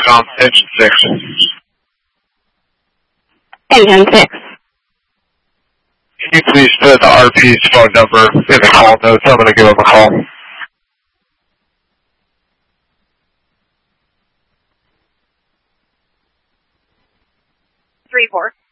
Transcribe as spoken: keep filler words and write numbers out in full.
com, engine six. Engine six. Can you please put the R P's phone number in the call notes? I'm going to give him a call. Three four.